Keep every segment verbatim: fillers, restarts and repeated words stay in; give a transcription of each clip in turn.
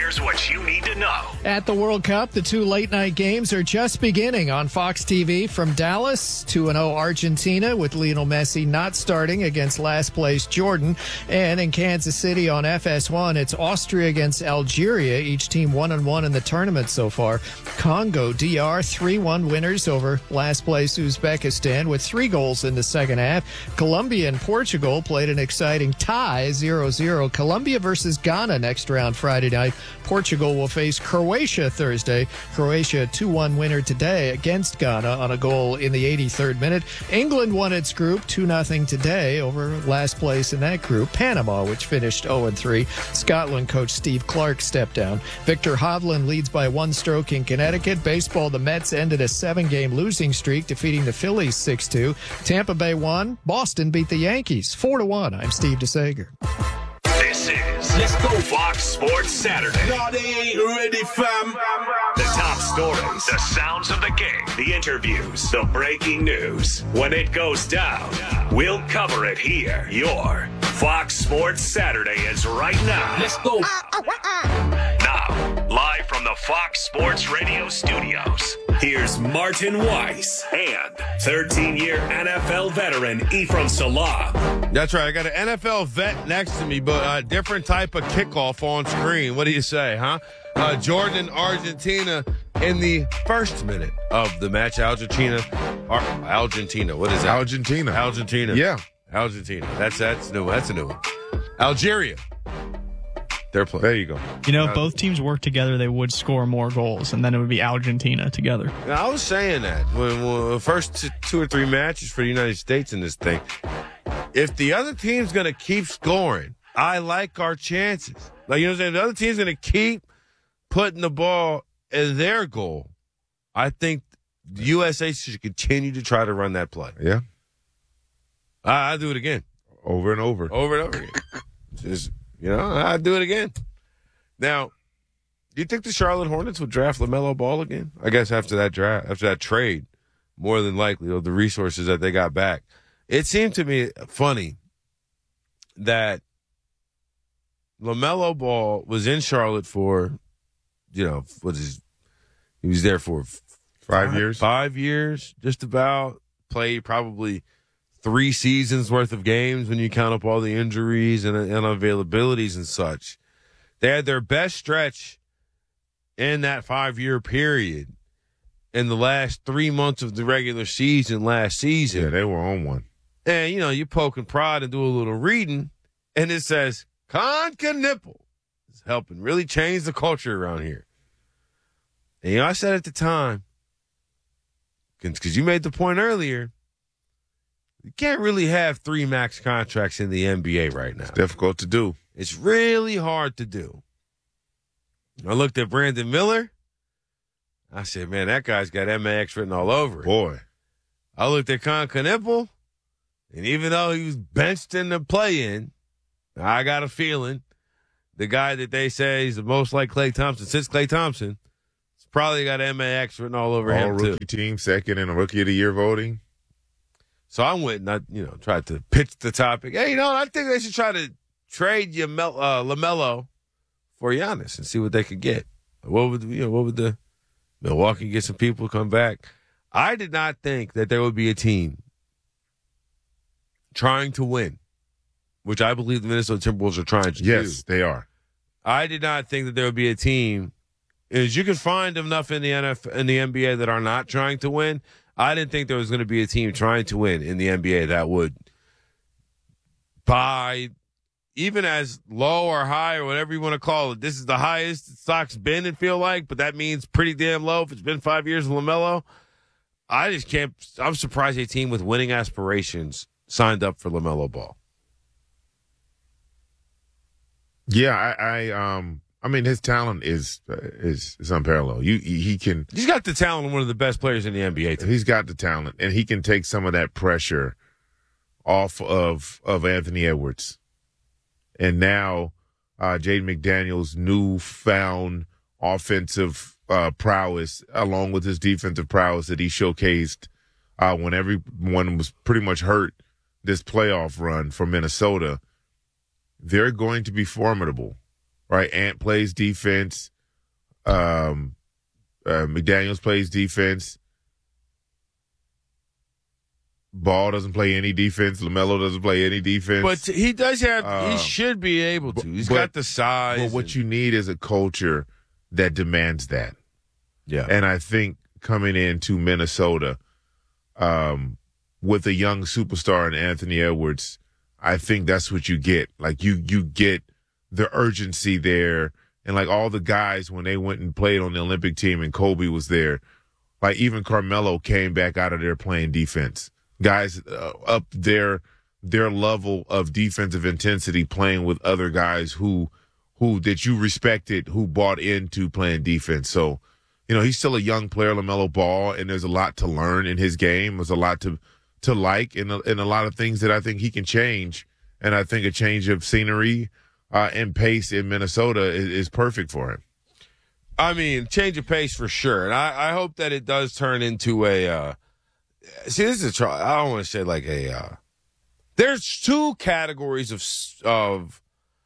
Here's what you need to know. At the World Cup, the two late-night games are just beginning on Fox T V from Dallas. two and oh Argentina with Lionel Messi not starting against last-place Jordan. And in Kansas City on F S one, it's Austria against Algeria, each team one and one in the tournament so far. Congo D R three one winners over last-place Uzbekistan with three goals in the second half. Colombia and Portugal played an exciting tie, zero zero. Colombia versus Ghana next round Friday night. Portugal will face Croatia Thursday. Croatia two one winner today against Ghana on a goal in the eighty-third minute. England won its group two nothing today over last place in that group, Panama, which finished oh and three. Scotland coach Steve Clark stepped down. Victor Hovland leads by one stroke in Connecticut. Baseball, the Mets ended a seven-game losing streak, defeating the Phillies six two. Tampa Bay won. Boston beat the Yankees four to one. I'm Steve DeSager. This is Let's Go Fox Sports Saturday. No, they ain't ready, fam. The top stories, the sounds of the game, the interviews, the breaking news. When it goes down, we'll cover it here. Your Fox Sports Saturday is right now. Let's go. Now, live from the Fox Sports Radio studios, here's Martin Weiss and thirteen-year N F L veteran Ephraim Salam. That's right. I got an N F L vet next to me, but a different type of kickoff on screen. What do you say, huh? Uh, Jordan and Argentina in the first minute of the match. Argentina. Ar- Argentina. What is that? Argentina. Argentina. Yeah. Argentina. That's that's new. That's a new one. Algeria. They're playing. There you go. You know, if both teams work together, they would score more goals, and then it would be Argentina together. I was saying that when, when the first t- two or three matches for the United States in this thing, if the other team's going to keep scoring, I like our chances. Like, you know what I'm saying? The other team's going to keep putting the ball in their goal. I think the U S A should continue to try to run that play. Yeah. I, I'll do it again. Over and over. Over and over again. Just, you know, I'll do it again. Now, do you think the Charlotte Hornets would draft LaMelo Ball again? I guess after that draft, after that trade, more than likely, of the resources that they got back. It seemed to me funny that LaMelo Ball was in Charlotte for, you know, what is he was there for Five, five years. Five years, just about. Played probably three seasons worth of games when you count up all the injuries and, and unavailabilities and such. They had their best stretch in that five-year period in the last three months of the regular season last season. Yeah, they were on one. And, you know, you poke and prod and do a little reading, and it says, Con Knipple is helping really change the culture around here. And, you know, I said at the time, because you made the point earlier, you can't really have three max contracts in the N B A right now. It's difficult to do. It's really hard to do. I looked at Brandon Miller. I said, man, that guy's got M A X written all over it. Boy. I looked at Con Knipple, and even though he was benched in the play-in, I got a feeling the guy that they say is the most like Klay Thompson since Klay Thompson has probably got M A X written all over All him, too. rookie team, second in a Rookie of the Year voting. So I went and I, you know, tried to pitch the topic. Hey, you know, I think they should try to trade you uh, LaMelo for Giannis and see what they could get. What would you know? What would the Milwaukee get some people to come back? I did not think that there would be a team trying to win, which I believe the Minnesota Timberwolves are trying to do. Yes, they are. I did not think that there would be a team. As you can find enough in the N F L, in the N B A that are not trying to win. I didn't think there was going to be a team trying to win in the N B A that would buy, even as low or high or whatever you want to call it. This is the highest stock's been, it feel like, but that means pretty damn low if it's been five years of LaMelo. I just can't. I'm surprised a team with winning aspirations signed up for LaMelo Ball. Yeah, I, I um, I mean, his talent is uh, is is unparalleled. You, he, he can. He's got the talent of one of the best players in the N B A. He's got the talent, and he can take some of that pressure off of of Anthony Edwards. And now, uh, Jaden McDaniels' newfound offensive uh, prowess, along with his defensive prowess that he showcased uh, when everyone was pretty much hurt this playoff run for Minnesota, they're going to be formidable. right? Ant plays defense. Um, uh, McDaniels plays defense. Ball doesn't play any defense. LaMelo doesn't play any defense. But he does have. Uh, he should be able to. He's but, got the size. But what and, you need is a culture that demands that. Yeah. And I think coming into Minnesota, um, with a young superstar in Anthony Edwards, I think that's what you get. Like you, you get the urgency there, and like all the guys when they went and played on the Olympic team and Kobe was there, like even Carmelo came back out of there playing defense. Guys uh, up their their level of defensive intensity, playing with other guys who who that you respected, who bought into playing defense. So, you know, he's still a young player, LaMelo Ball, and there's a lot to learn in his game. There's a lot to to like, and a, and a lot of things that I think he can change. And I think a change of scenery uh, and pace in Minnesota is, is perfect for him. I mean, change of pace for sure, and I, I hope that it does turn into a. Uh, see, this is a try. I don't want to say like a. Uh, there's two categories of of.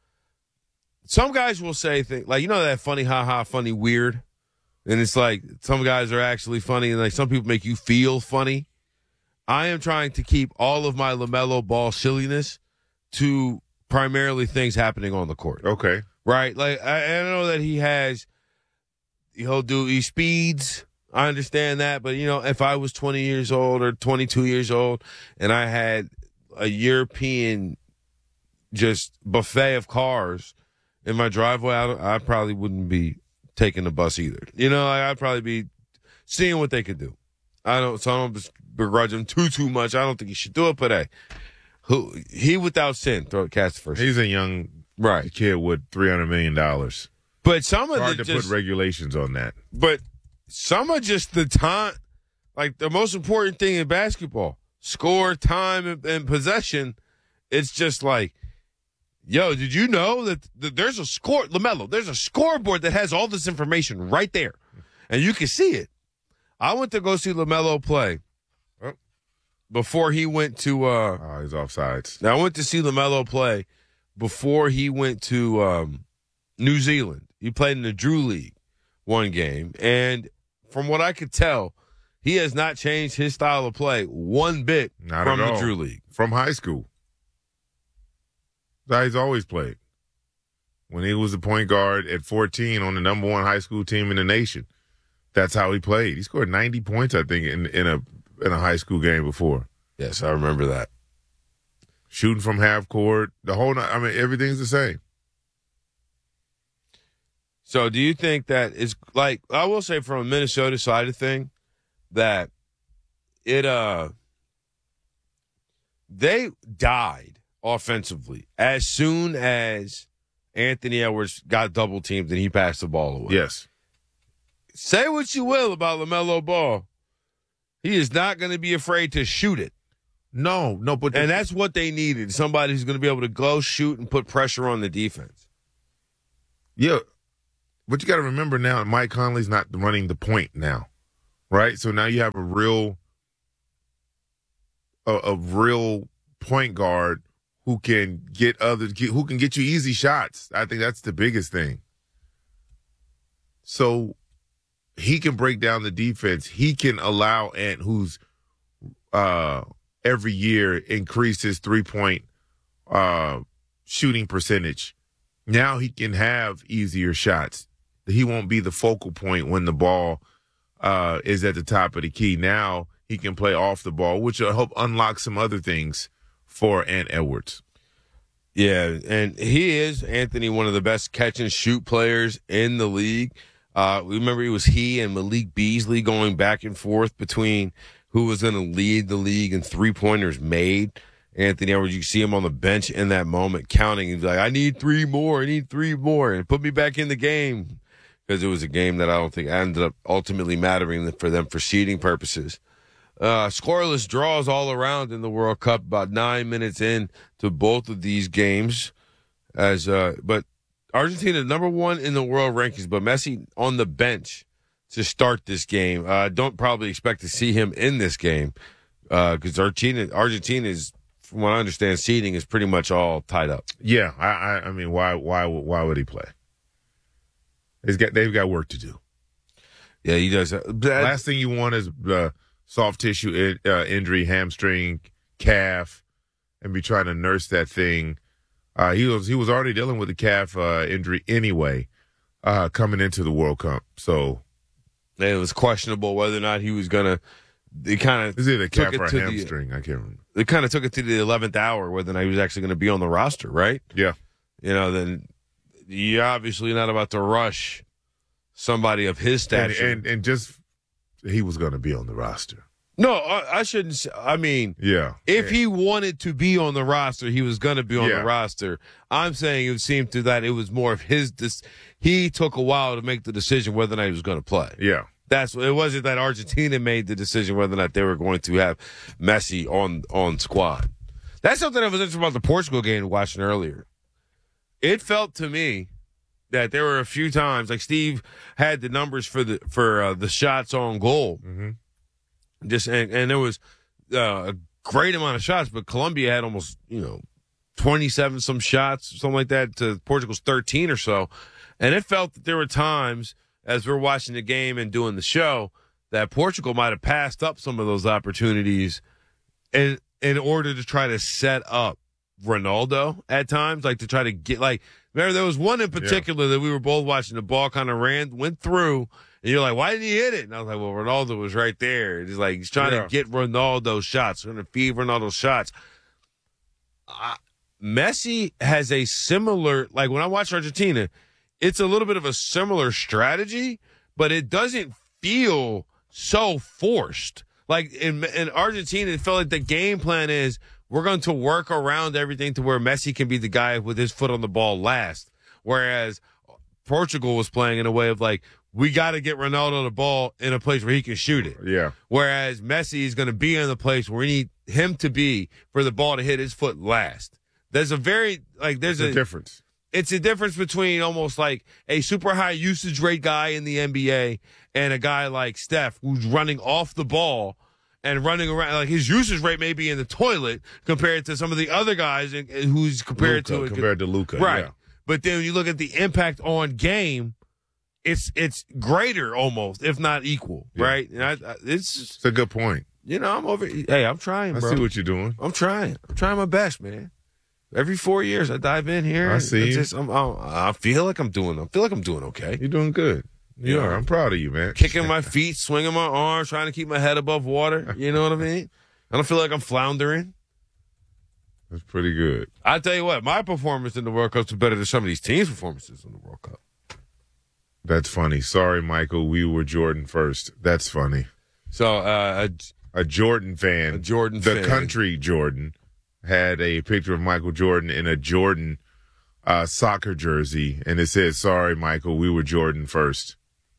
Some guys will say things like, you know, that funny, ha ha, funny, weird, and it's like some guys are actually funny, and like some people make you feel funny. I am trying to keep all of my LaMelo Ball silliness to primarily things happening on the court. Okay, right? Like I, I know that he has. He'll do he speeds. I understand that, but you know, if I was twenty years old or twenty-two years old and I had a European just buffet of cars in my driveway, I, I probably wouldn't be taking the bus either. You know, I'd probably be seeing what they could do. I don't, so I don't begrudge him too too much. I don't think he should do it, but hey, who he without sin, throw it, cast the first. He's a young right kid with three hundred million dollars. But some of it's hard the to just, put regulations on that. But some of just the time, like the most important thing in basketball, score, time, and, and possession. It's just like, yo, did you know that, that there's a score, LaMelo, there's a scoreboard that has all this information right there, and you can see it. I went to go see LaMelo play oh. before he went to. Uh, oh, he's offsides. Now I went to see LaMelo play before he went to um, New Zealand. He played in the Drew League one game, and from what I could tell, he has not changed his style of play one bit not from at the all. Drew League. From high school. That's how he's always played. When he was the point guard at fourteen on the number one high school team in the nation, that's how he played. He scored ninety points, I think, in, in a in a high school game before. Yes, I remember that. Shooting from half court, the whole night. I mean, everything's the same. So do you think that it's like, I will say from a Minnesota side of thing, that it, uh, they died offensively as soon as Anthony Edwards got double teamed and he passed the ball away. Yes. Say what you will about LaMelo Ball. He is not going to be afraid to shoot it. No, no, but. And that's what they needed. Somebody who's going to be able to go shoot and put pressure on the defense. Yeah. But you got to remember now, Mike Conley's not running the point now, right? So now you have a real, a, a real point guard who can get other, who can get you easy shots. I think that's the biggest thing. So he can break down the defense. He can allow Ant, who's uh, every year increased his three point uh, shooting percentage. Now he can have easier shots. He won't be the focal point when the ball uh, is at the top of the key. Now he can play off the ball, which will help unlock some other things for Ant Edwards. Yeah, and he is, Anthony, one of the best catch and shoot players in the league. Uh, remember, it was he and Malik Beasley going back and forth between who was going to lead the league in three-pointers made. Anthony Edwards, you see him on the bench in that moment counting. He's like, I need three more. I need three more. And put me back in the game. Because it was a game that I don't think ended up ultimately mattering for them for seeding purposes. Uh, scoreless draws all around in the World Cup, about nine minutes in to both of these games. As uh, But Argentina, number one in the world rankings, but Messi on the bench to start this game. Uh, don't probably expect to see him in this game because uh, Argentina, Argentina is, from what I understand, seeding is pretty much all tied up. Yeah, I, I, I mean, why, why, why would he play? He's got, they've got work to do. Yeah, he does. Last thing you want is uh, soft tissue in, uh, injury, hamstring, calf, and be trying to nurse that thing. Uh, he was he was already dealing with the calf uh, injury anyway, uh, coming into the World Cup. So it was questionable whether or not he was gonna. It kind of is it a calf or a to hamstring? The, I can't remember. It kind of took it to the eleventh hour whether or not he was actually going to be on the roster, right? Yeah. You know, then you're obviously not about to rush somebody of his stature. And, and, and just, he was going to be on the roster. No, I, I shouldn't say, I mean, yeah. if yeah. he wanted to be on the roster, he was going to be on yeah. the roster. I'm saying it seemed to that it was more of his, dis- he took a while to make the decision whether or not he was going to play. Yeah. That's it wasn't that Argentina made the decision whether or not they were going to have Messi on, on squad. That's something that was interesting about the Portugal game watching earlier. It felt to me that there were a few times, like Steve had the numbers for the for uh, the shots on goal, mm-hmm. just and, and there was uh, a great amount of shots, but Colombia had almost you know twenty-seven some shots, something like that, to Portugal's thirteen or so, and it felt that there were times as we're watching the game and doing the show that Portugal might have passed up some of those opportunities in in order to try to set up Ronaldo at times, like to try to get like. Remember, there was one in particular yeah. that we were both watching. The ball kind of ran, went through, and you're like, "Why didn't he hit it?" And I was like, "Well, Ronaldo was right there." He's like, he's trying yeah. to get Ronaldo shots, trying to feed Ronaldo shots. Uh, Messi has a similar, like when I watch Argentina, it's a little bit of a similar strategy, but it doesn't feel so forced. Like in, in Argentina, it felt like the game plan is, we're going to work around everything to where Messi can be the guy with his foot on the ball last. Whereas Portugal was playing in a way of like, we got to get Ronaldo the ball in a place where he can shoot it. Yeah. Whereas Messi is going to be in the place where we need him to be for the ball to hit his foot last. There's a very, like, there's a, a difference. It's a difference between almost like a super high usage rate guy in the N B A and a guy like Steph who's running off the ball and running around, like his usage rate may be in the toilet compared to some of the other guys who's compared Luka, to compared to Luka, right? Yeah. But then when you look at the impact on game, it's it's greater almost, if not equal, yeah. right? And I, I, it's it's a good point. You know, I'm over. Hey, I'm trying, I bro. see what you're doing. I'm trying. I'm trying my best, man. Every four years, I dive in here. I see. Just, I'm, I'm, I feel like I'm doing. I feel like I'm doing okay. You're doing good. You yeah. are. I'm proud of you, man. Kicking my feet, swinging my arms, trying to keep my head above water. You know what I mean? I don't feel like I'm floundering. That's pretty good. I tell you what, my performance in the World Cup is better than some of these teams' performances in the World Cup. That's funny. Sorry, Michael. We were Jordan first. That's funny. So uh, a, a Jordan fan, a Jordan the fan. country Jordan, had a picture of Michael Jordan in a Jordan uh, soccer jersey, and it says, "Sorry, Michael. We were Jordan first."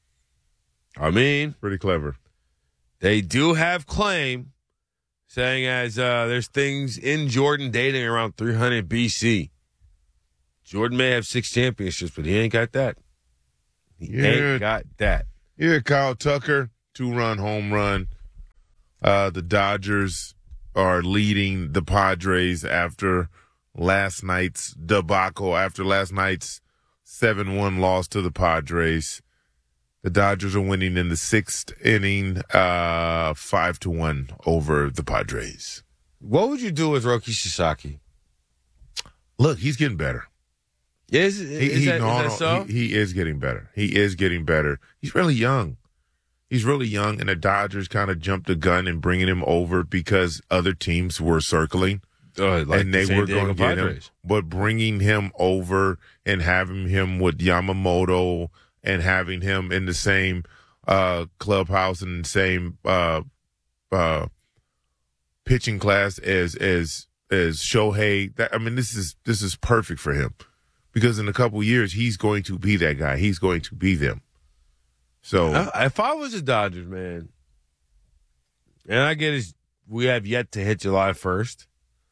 I mean, pretty clever. They do have claim, saying as uh, there's things in Jordan dating around three hundred B C. Jordan may have six championships, but he ain't got that. He yeah. ain't got that. Yeah, Kyle Tucker, two-run home run. Uh, the Dodgers are leading the Padres after last night's debacle, after last night's seven one loss to the Padres. The Dodgers are winning in the sixth inning, uh, five to one over the Padres. What would you do with Roki Sasaki? Look, he's getting better. Is, is, he, he, that, no, is that no, so? He, he is getting better. He is getting better. He's really young. He's really young, and the Dodgers kind of jumped the gun in bringing him over because other teams were circling. Uh, like and the they were Diego going to get him. But bringing him over and having him with Yamamoto and having him in the same uh, clubhouse and the same uh, uh, pitching class as as as Shohei, that, I mean, this is this is perfect for him because in a couple of years he's going to be that guy. He's going to be them. So uh, if I was a Dodgers man, and I get it, we have yet to hit July first,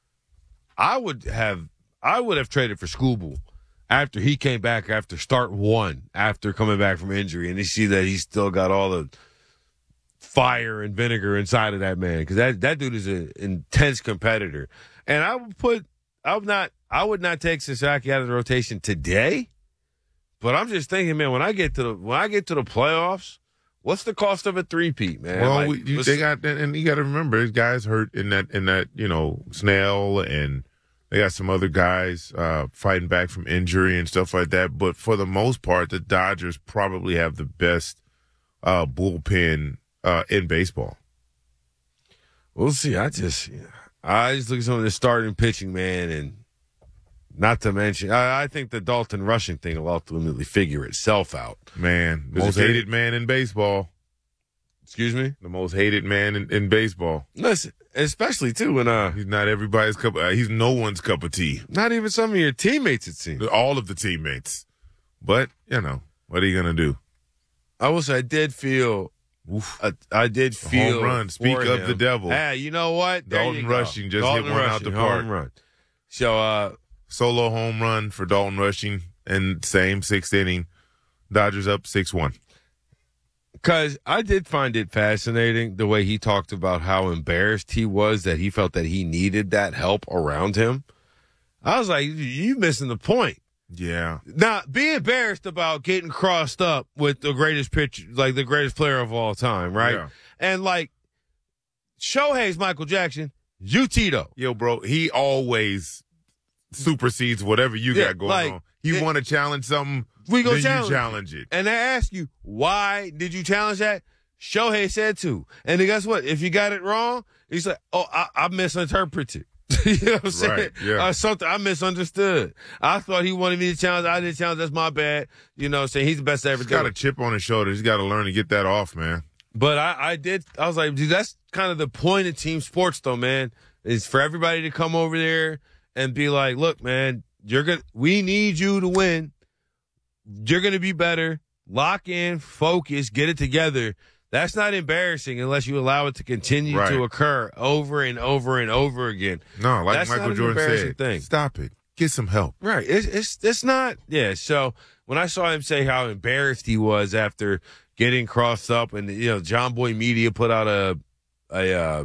I would have I would have traded for Skubal after he came back after start one, after coming back from injury, and you see that he's still got all the fire and vinegar inside of that man, because that, that dude is an intense competitor. And I would put I would not I would not take Sasaki out of the rotation today, But I'm just thinking, man, when I get to the when I get to the playoffs, what's the cost of a three-peat, man? Well, like, we, you, they got, and you got to remember, there's guys hurt in that, in that, you know, Snell, and they got some other guys uh, fighting back from injury and stuff like that. But for the most part, the Dodgers probably have the best uh, bullpen uh, in baseball. We'll see. I just, I just look at some of the starting pitching, man, and not to mention, I, I think the Dalton Rushing thing will ultimately figure itself out. Man, Does most it- hated man in baseball. Excuse me? The most hated man in, in baseball. Listen, especially too when uh, He's not everybody's cup. Uh, he's no one's cup of tea. not even some of your teammates, it seems. All of the teammates. But you know, what are you gonna do? I will say, I did feel, Oof. I, I did home feel. run. Speak for of him. the devil. Hey, you know what? There Dalton you go. Rushing just Dalton hit one out Rushing, the park. home run. So, uh, Solo home run for Dalton Rushing, and same sixth inning. Dodgers up six one. Because I did find it fascinating the way he talked about how embarrassed he was that he felt that he needed that help around him. I was like, you missing the point. Yeah. Now, be embarrassed about getting crossed up with the greatest pitcher, like the greatest player of all time, right? Yeah. And like, Shohei's Michael Jackson, you Tito. Yo, bro, he always supersedes whatever you Yeah, got going like, on. He it- want to challenge something, We go then challenge, you challenge it. And they ask you, why did you challenge that? Shohei said to. And then guess what? If you got it wrong, he's like, oh, I, I misinterpreted. You know what I'm saying? Right, yeah. Uh, something I misunderstood. I thought he wanted me to challenge. I didn't challenge. That's my bad. You know what I'm saying? He's the best I ever He's got did. a chip on his shoulder. He's got to learn to get that off, man. But I, I did. I was like, dude, that's kind of the point of team sports, though, man. Is for everybody to come over there and be like, look, man, you're gonna. We need you to win. You're gonna be better. Lock in, focus, get it together. That's not embarrassing unless you allow it to continue Right. to occur over and over and over again. No, like That's not Michael an Jordan embarrassing said, thing. stop it. Get some help. Right. It's, it's it's not. Yeah. So when I saw him say how embarrassed he was after getting crossed up, and you know, John Boy Media put out a a uh,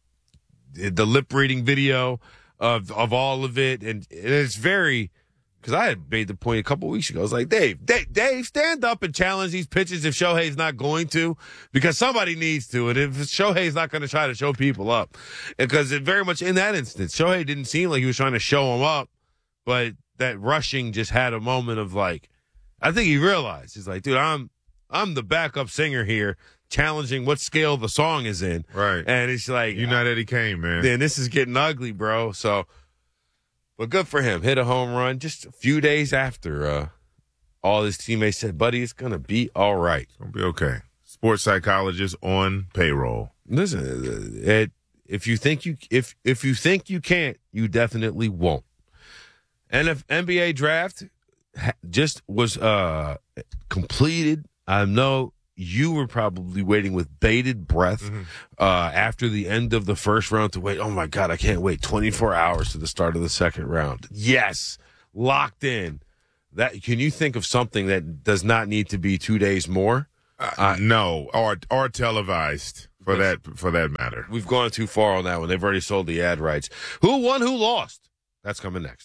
the lip reading video of of all of it, and it's very. Because I had made the point a couple weeks ago. I was like, Dave, Dave, Dave, stand up and challenge these pitches if Shohei's not going to, because somebody needs to. And if Shohei's not going to try to show people up, because it very much in that instance, Shohei didn't seem like he was trying to show him up, but that Rushing just had a moment of like, I think he realized he's like, dude, I'm I'm the backup singer here, challenging what scale the song is in, Right. and it's like, You're not Eddie Kane, man. then this is getting ugly, bro. So. But good for him. Hit a home run just a few days after uh, all his teammates said, buddy, it's going to be all right. It's going to be okay. Sports psychologist on payroll. Listen, it, if you think you if if you think you can't, you definitely won't. And if N B A draft ha- just was uh, completed, I know you were probably waiting with bated breath Mm-hmm. uh, after the end of the first round to wait. Oh my God, I can't wait twenty-four hours to the start of the second round. Yes, locked in. That can you think of something that does not need to be two days more? Uh, no, or or televised for that for that matter. We've gone too far on that one. They've already sold the ad rights. Who won? Who lost? That's coming next.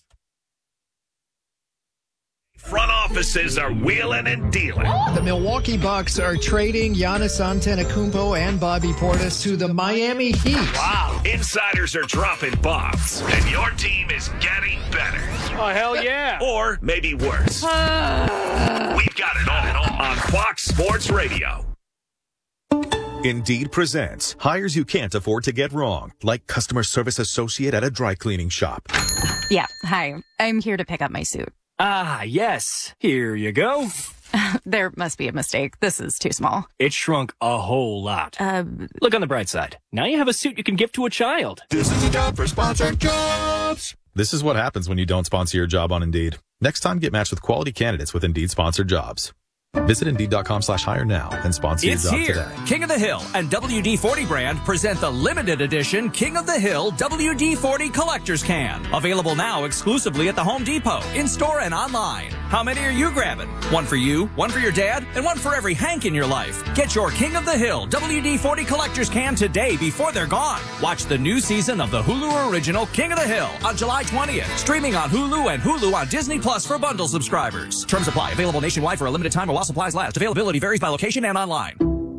Front offices are wheeling and dealing. The Milwaukee Bucks are trading Giannis Antetokounmpo and Bobby Portis to the Miami Heat. Wow. Insiders are dropping bombs, and your team is getting better. Oh, hell yeah. Or maybe worse. We've got it all on Fox Sports Radio. Indeed presents hires you can't afford to get wrong, like customer service associate at a dry cleaning shop. Yeah, hi. I'm here to pick up my suit. Ah, yes. Here you go. There must be a mistake. This is too small. It shrunk a whole lot. Uh, Look on the bright side. Now you have a suit you can give to a child. This is the job for sponsored jobs. This is what happens when you don't sponsor your job on Indeed. Next time, get matched with quality candidates with Indeed sponsored jobs. Visit Indeed.com slash hire now and sponsor it's your job here. today. King of the Hill and W D forty brand present the limited edition King of the Hill W D forty Collector's Can. Available now exclusively at the Home Depot, in-store and online. How many are you grabbing? One for you, one for your dad, and one for every Hank in your life. Get your King of the Hill W D forty Collector's Can today before they're gone. Watch the new season of the Hulu original King of the Hill on July twentieth. Streaming on Hulu and Hulu on Disney Plus for bundle subscribers. Terms apply. Available nationwide for a limited time or while supplies last. Availability varies by location and online.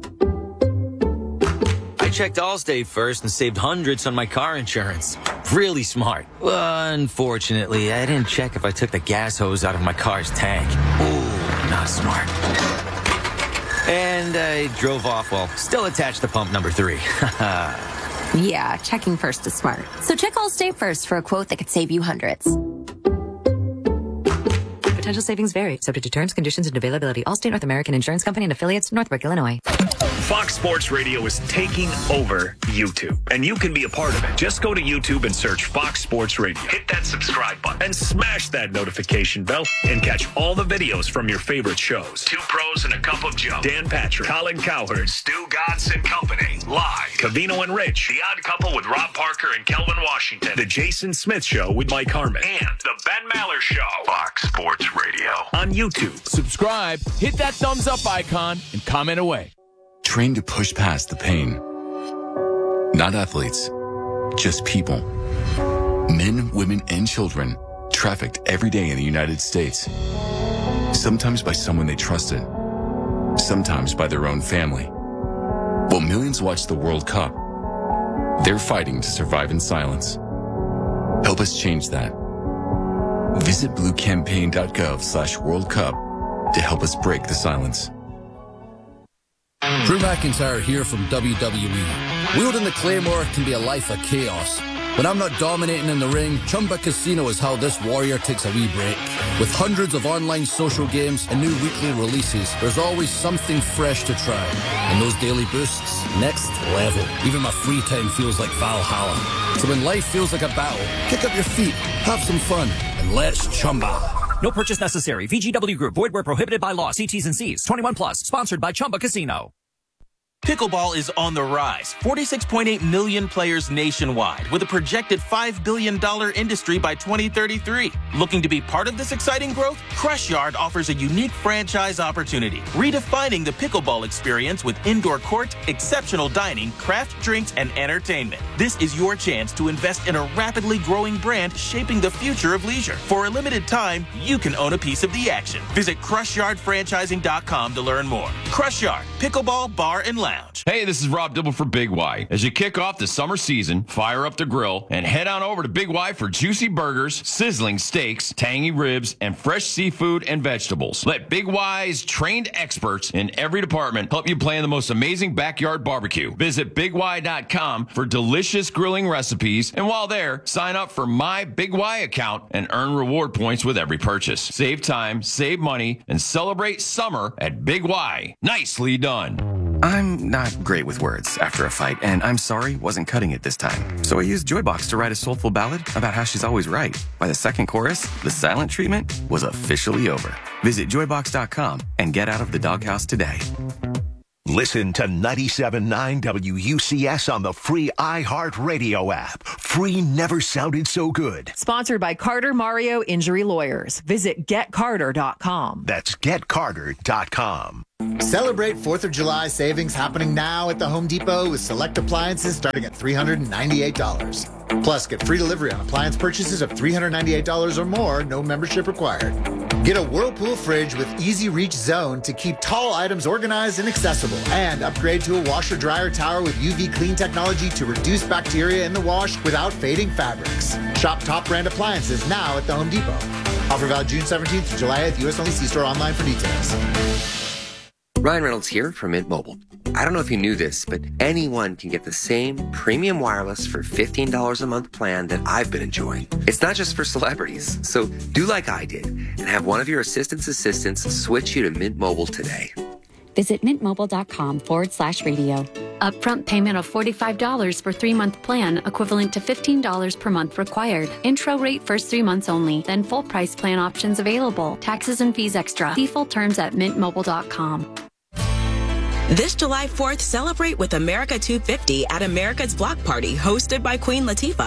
I checked Allstate first and saved hundreds on my car insurance. Really smart. Unfortunately, I didn't check if I took the gas hose out of my car's tank. Ooh, not smart. And I drove off while still attached to pump number three. Yeah, checking first is smart. So check Allstate first for a quote that could save you hundreds. Potential savings vary, subject to terms, conditions, and availability. Allstate North American Insurance Company and affiliates, Northbrook, Illinois. Fox Sports Radio is taking over YouTube, and you can be a part of it. Just go to YouTube and search Fox Sports Radio. Hit that subscribe button and smash that notification bell and catch all the videos from your favorite shows. Two Pros and a Cup of Joe. Dan Patrick, Colin Cowherd, Stu Gatz and Company. Live. Cavino and Rich. The Odd Couple with Rob Parker and Kelvin Washington. The Jason Smith Show with Mike Harmon. And The Ben Maller Show. Fox Sports Radio on YouTube. Subscribe, hit that thumbs up icon, and comment away. Train to push past the pain. Not athletes, just people. Men, women, and children trafficked every day in the United States. Sometimes by someone they trusted, sometimes by their own family. While millions watch the World Cup, they're fighting to survive in silence. Help us change that. Visit bluecampaign.gov slash World Cup to help us break the silence. Drew McIntyre here from W W E. Wielding the Claymore can be a life of chaos. When I'm not dominating in the ring, Chumba Casino is how this warrior takes a wee break. With hundreds of online social games and new weekly releases, there's always something fresh to try. And those daily boosts, next level. Even my free time feels like Valhalla. So when life feels like a battle, kick up your feet, have some fun, and let's Chumba. No purchase necessary. V G W Group. Void where prohibited by law. See T's and C's. twenty-one plus. Sponsored by Chumba Casino. Pickleball is on the rise. forty-six point eight million players nationwide with a projected five billion dollars industry by twenty thirty-three. Looking to be part of this exciting growth? Crush Yard offers a unique franchise opportunity, redefining the pickleball experience with indoor court, exceptional dining, craft drinks, and entertainment. This is your chance to invest in a rapidly growing brand shaping the future of leisure. For a limited time, you can own a piece of the action. Visit crush yard franchising dot com to learn more. Crush Yard, Pickleball Bar and Lounge. Hey, this is Rob Dibble for Big Y. As you kick off the summer season, fire up the grill and head on over to Big Y for juicy burgers, sizzling steaks, tangy ribs, and fresh seafood and vegetables. Let Big Y's trained experts in every department help you plan the most amazing backyard barbecue. Visit big y dot com for delicious grilling recipes, and while there, sign up for my Big Y account and earn reward points with every purchase. Save time, save money, and celebrate summer at Big Y. Nicely done. I'm not great with words after a fight, and I'm sorry wasn't cutting it this time. So I used Joybox to write a soulful ballad about how she's always right. By the second chorus, the silent treatment was officially over. Visit joybox dot com and get out of the doghouse today. Listen to ninety-seven point nine W U C S on the free iHeartRadio app. Free never sounded so good. Sponsored by Carter Mario Injury Lawyers. Visit get carter dot com. That's get carter dot com. Celebrate fourth of July savings happening now at the Home Depot with select appliances starting at three hundred ninety-eight dollars. Plus, get free delivery on appliance purchases of three hundred ninety-eight dollars or more, no membership required. Get a Whirlpool fridge with Easy Reach Zone to keep tall items organized and accessible. And upgrade to a washer-dryer tower with U V clean technology to reduce bacteria in the wash without fading fabrics. Shop top brand appliances now at the Home Depot. Offer valid June seventeenth to July eighth. U S only. See store online for details. Ryan Reynolds here from Mint Mobile. I don't know if you knew this, but anyone can get the same premium wireless for fifteen dollars a month plan that I've been enjoying. It's not just for celebrities. So do like I did and have one of your assistant's assistants switch you to Mint Mobile today. Visit mintmobile.com forward slash radio. Upfront payment of forty-five dollars for three-month plan, equivalent to fifteen dollars per month required. Intro rate first three months only, then full price plan options available. Taxes and fees extra. See full terms at mint mobile dot com. This July fourth, celebrate with America two fifty at America's Block Party, hosted by Queen Latifah.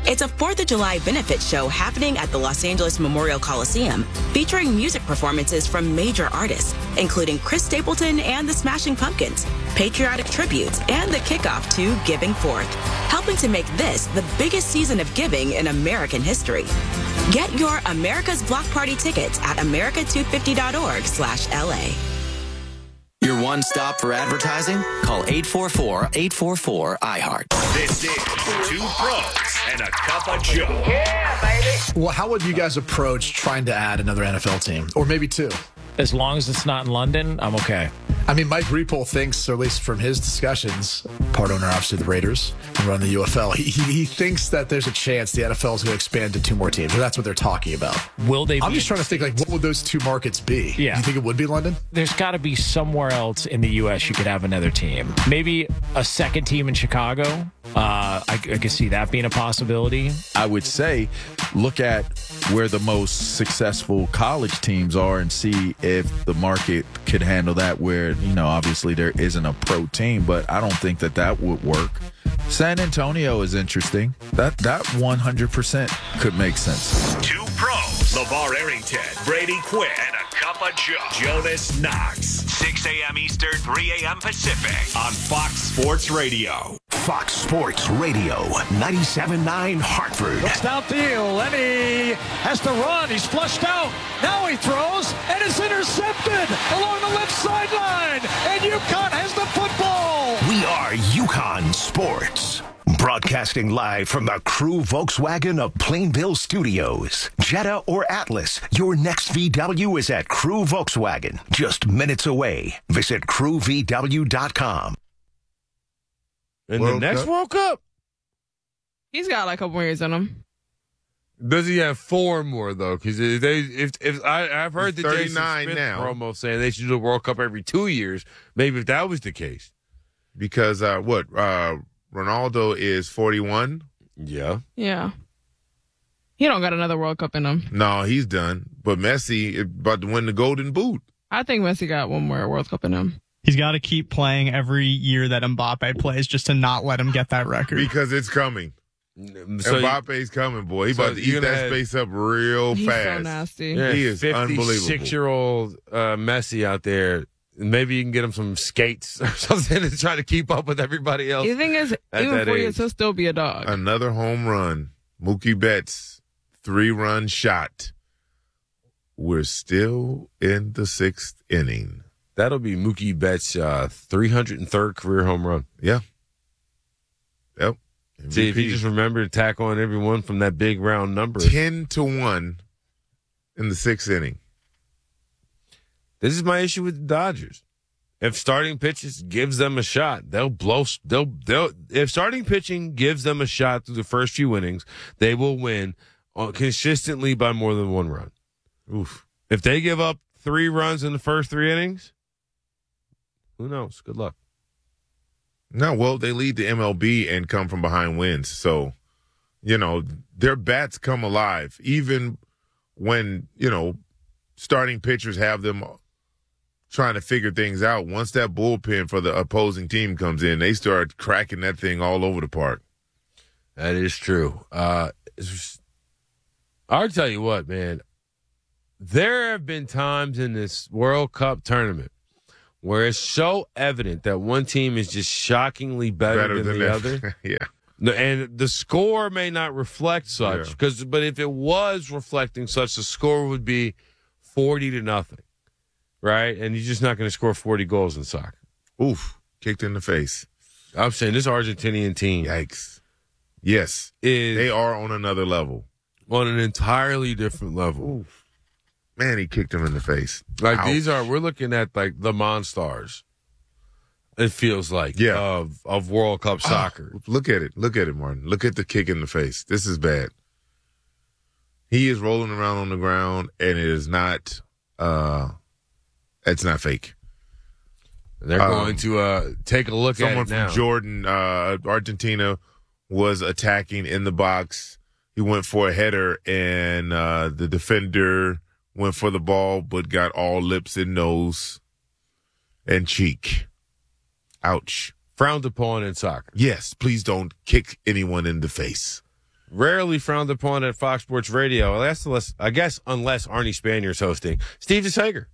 It's a fourth of July benefit show happening at the Los Angeles Memorial Coliseum, featuring music performances from major artists, including Chris Stapleton and the Smashing Pumpkins, patriotic tributes, and the kickoff to Giving Forth, helping to make this the biggest season of giving in American history. Get your America's Block Party tickets at america two fifty dot org slash L A. Your one stop for advertising? Call eight four four, eight four four, I heart. This is Two Pros and a Cup of Joe. Yeah, baby. Well, how would you guys approach trying to add another N F L team? Or maybe two? As long as it's not in London, I'm okay. I mean, Mike Repole thinks, or at least from his discussions, part owner, obviously, of the Raiders, and run the U F L, he, he, he thinks that there's a chance the N F L is going to expand to two more teams, or that's what they're talking about. Will they I'm be just trying to think, like, what would those two markets be? Yeah. Do you think it would be London? There's got to be somewhere else in the U S you could have another team. Maybe a second team in Chicago. Uh, I, I could see that being a possibility. I would say look at where the most successful college teams are and see if the market could handle that, where, you know, obviously there isn't a pro team, but I don't think that that would work. San Antonio is interesting. That that one hundred percent could make sense. Two Pros, LeVar Arrington, Brady Quinn, and a Cup of Joe, Jonas Knox. six a.m. Eastern, three a.m. Pacific on Fox Sports Radio. Fox Sports Radio, ninety-seven point nine Hartford. Looks downfield, and he has to run. He's flushed out. Now he throws, and it's intercepted along the left sideline. And UConn has the football. We are UConn Sports. Broadcasting live from the Crew Volkswagen of Plainville Studios. Jetta or Atlas, your next V W is at Crew Volkswagen. Just minutes away. Visit crew v w dot com. In World the next Cup? World Cup? He's got like a couple more years on him. Does he have four more though? Because if they, if if I, I've heard He's the Jason thirty-nine Smith now. promo saying they should do the World Cup every two years. Maybe if that was the case, Because uh, what? Uh, Ronaldo is forty-one. yeah. Yeah. He don't got another World Cup in him. No, he's done. But Messi is about to win the Golden Boot. I think Messi got one more World Cup in him. He's got to keep playing every year that Mbappe plays just to not let him get that record. Because it's coming. So Mbappe's coming, boy. He's so about to you're eat gonna that have- space up real He's fast. so nasty. Yeah, He is unbelievable. fifty-six-year-old uh, Messi out there. Maybe you can get him some skates or something to try to keep up with everybody else. The thing is, at even that four age. years, he'll still be a dog. Another home run. Mookie Betts, three-run shot. We're still in the sixth inning. That'll be Mookie Betts' uh, three hundred third career home run. Yeah. Yep. See, if you just remember to tack on everyone from that big round number. ten to one in the sixth inning. This is my issue with the Dodgers. If starting pitches gives them a shot, they'll blow. They'll they'll. If starting pitching gives them a shot through the first few innings, they will win uh, consistently by more than one run. Oof. If they give up three runs in the first three innings, who knows? Good luck. No, well, they lead the M L B and come from behind wins. So, you know, their bats come alive. Even when, you know, starting pitchers have them trying to figure things out. Once that bullpen for the opposing team comes in, they start cracking that thing all over the park. That is true. Uh, it's- I'll tell you what, man. There have been times in this World Cup tournament where it's so evident that one team is just shockingly better, Better than, than the that. other. Yeah. No, and the score may not reflect such, Yeah. because but if it was reflecting such, the score would be forty to nothing, right? And you're just not going to score forty goals in soccer. Oof, kicked in the face. I'm saying this Argentinian team, yikes, yes, is they are on another level, on an entirely different level. Oof. Man, he kicked him in the face. Like Ouch. these are, we're looking at like the Monstars. It feels like, Yeah. of of World Cup soccer. Oh, look at it. Look at it, Martin. Look at the kick in the face. This is bad. He is rolling around on the ground, and it is not, uh, it's not fake. They're Um, going to uh, take a look at Someone it now. from Jordan, uh, Argentina, was attacking in the box. He went for a header, and uh, the defender went for the ball, but got all lips and nose and cheek. Ouch. Frowned upon in soccer. Yes, please don't kick anyone in the face. Rarely frowned upon at Fox Sports Radio. I guess unless, I guess unless Arnie Spanier's hosting. Steve DeSager.